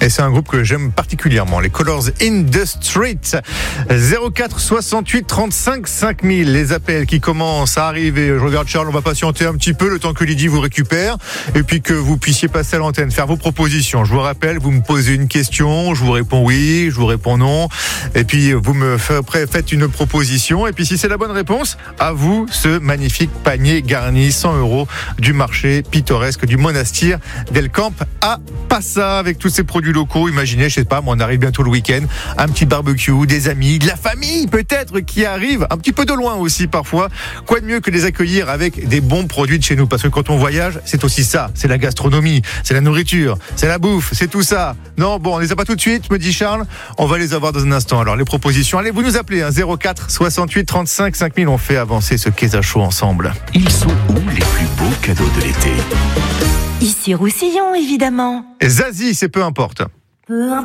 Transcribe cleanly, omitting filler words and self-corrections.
Et c'est un groupe que j'aime particulièrement, les Colors in the Street. 04 68 35 5000, les appels qui commencent à arriver. Je regarde Charles, on va patienter un petit peu le temps que Lydie vous récupère et puis que vous puissiez passer à l'antenne, faire vos propositions. Je vous rappelle, vous me posez une question, je vous réponds oui, je vous réponds non, et puis vous me faites une proposition, et puis si c'est la bonne réponse, à vous ce magnifique panier garni 100 € du marché pittoresque du Monastir del Camp à Passa, avec tous ces produits locaux. Imaginez, je sais pas, on arrive bientôt le week-end, un petit barbecue, des amis, de la famille peut-être qui arrivent, un petit peu de loin aussi parfois. Quoi de mieux que les accueillir avec des bons produits de chez nous, parce que quand on voyage, c'est aussi ça, c'est la gastronomie, c'est la nourriture, c'est la bouffe, c'est tout ça. Non, bon, on les a pas tout de suite, me dit Charles, on va les avoir dans un instant. Alors les propositions, allez, vous nous appelez, 04 68 35 5000, on fait avancer ce Qu'est-ce chaud ensemble. Ils sont où les plus beaux cadeaux de l'été? Ici Roussillon, évidemment. Zazie, c'est peu importe. Peu importe.